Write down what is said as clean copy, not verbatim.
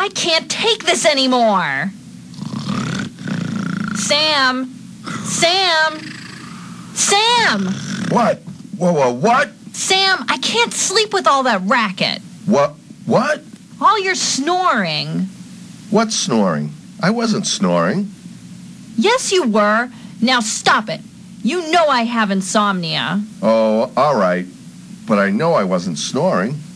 I can't take this anymore. Sam! Sam! Sam! What? Whoa, what? Sam, I can't sleep with all that racket. What? All your snoring. What's snoring? I wasn't snoring. Yes, you were. Now stop it. You know I have insomnia. Oh, all right. But I know I wasn't snoring.